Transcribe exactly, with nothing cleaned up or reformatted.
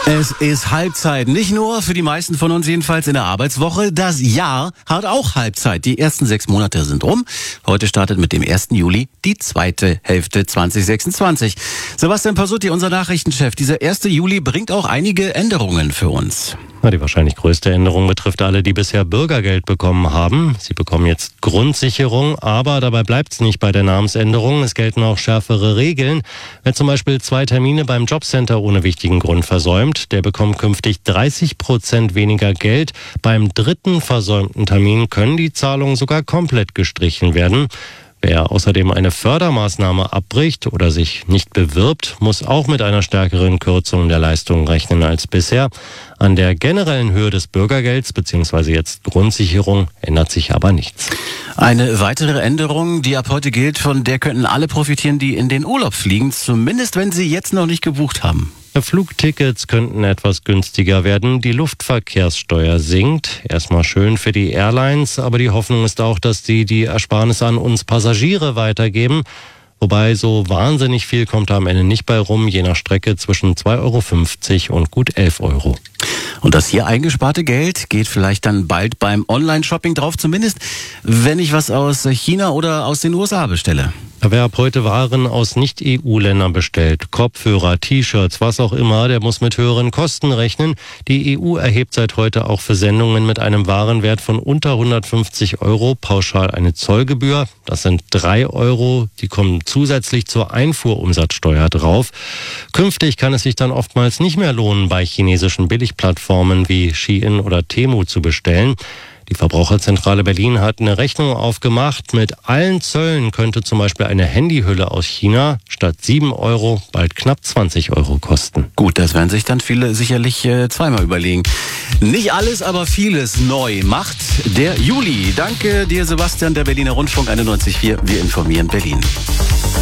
Es ist Halbzeit, nicht nur für die meisten von uns jedenfalls in der Arbeitswoche. Das Jahr hat auch Halbzeit. Die ersten sechs Monate sind rum. Heute startet mit dem ersten Juli die zweite Hälfte zwanzig sechsundzwanzig. Sebastian Pasutti, unser Nachrichtenchef. Dieser erste Juli bringt auch einige Änderungen für uns. Na, die wahrscheinlich größte Änderung betrifft alle, die bisher Bürgergeld bekommen haben. Sie bekommen jetzt Grundsicherung, aber dabei bleibt es nicht bei der Namensänderung. Es gelten auch schärfere Regeln. Wer zum Beispiel zwei Termine beim Jobcenter ohne wichtigen Grund versäumt, der bekommt künftig dreißig Prozent weniger Geld. Beim dritten versäumten Termin können die Zahlungen sogar komplett gestrichen werden. Wer außerdem eine Fördermaßnahme abbricht oder sich nicht bewirbt, muss auch mit einer stärkeren Kürzung der Leistungen rechnen als bisher. An der generellen Höhe des Bürgergelds bzw. jetzt Grundsicherung ändert sich aber nichts. Eine weitere Änderung, die ab heute gilt, von der könnten alle profitieren, die in den Urlaub fliegen, zumindest wenn sie jetzt noch nicht gebucht haben. Flugtickets könnten etwas günstiger werden. Die Luftverkehrssteuer sinkt. Erstmal schön für die Airlines, aber die Hoffnung ist auch, dass sie die Ersparnisse an uns Passagiere weitergeben. Wobei so wahnsinnig viel kommt da am Ende nicht bei rum, je nach Strecke zwischen zwei Euro fünfzig und gut elf Euro. Und das hier eingesparte Geld geht vielleicht dann bald beim Online-Shopping drauf, zumindest wenn ich was aus China oder aus den U S A bestelle. Wer ab heute Waren aus Nicht-E U-Ländern bestellt, Kopfhörer, T-Shirts, was auch immer, der muss mit höheren Kosten rechnen. Die E U erhebt seit heute auch für Sendungen mit einem Warenwert von unter hundertfünfzig Euro pauschal eine Zollgebühr. Das sind drei Euro, die kommen zusätzlich zur Einfuhrumsatzsteuer drauf. Künftig kann es sich dann oftmals nicht mehr lohnen, bei chinesischen Billigplattformen wie Shein oder Temu zu bestellen. Die Verbraucherzentrale Berlin hat eine Rechnung aufgemacht. Mit allen Zöllen könnte zum Beispiel eine Handyhülle aus China statt sieben Euro bald knapp zwanzig Euro kosten. Gut, das werden sich dann viele sicherlich äh, zweimal überlegen. Nicht alles, aber vieles neu macht der Juli. Danke dir, Sebastian, der Berliner Rundfunk einundneunzig Komma vier. Wir informieren Berlin.